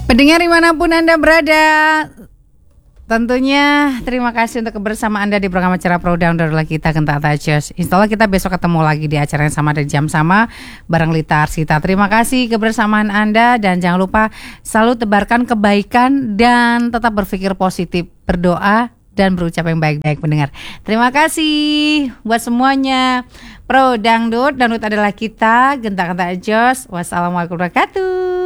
Pendengar dimanapun Anda berada, tentunya terima kasih untuk kebersamaan Anda di program acara Pro Down adalah kita Genta Tajos. Insya Allah kita besok ketemu lagi di acara yang sama dan jam sama bareng Lita Arsita. Terima kasih kebersamaan Anda dan jangan lupa selalu tebarkan kebaikan dan tetap berpikir positif, berdoa dan berucap yang baik-baik pendengar. Terima kasih buat semuanya. Pro Dangdut adalah kita Genta Tajos. Wassalamualaikum warahmatullahi wabarakatuh.